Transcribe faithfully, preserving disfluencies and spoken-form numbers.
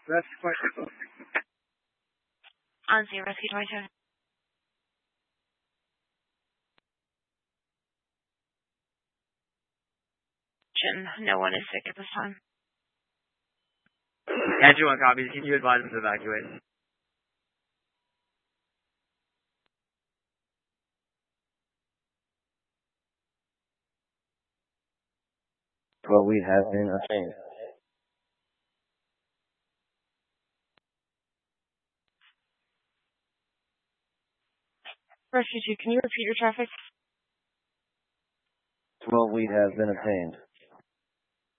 That's quite cool. On scene, rescue twenty-two. No one is sick at this time. Andrew, one copies. Can you advise them to evacuate? Well, we have been obtained. Rescue two, can you repeat your traffic? Well, we have been obtained.